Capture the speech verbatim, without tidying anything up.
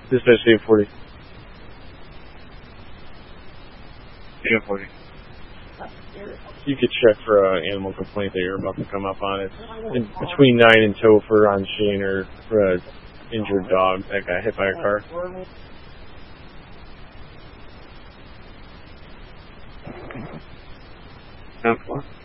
Dispatch eight forty. eight forty. You could check for an animal complaint that you're about to come up on. It's in between nine and Topher on Shaner for an injured dog that got hit by a car. ten four.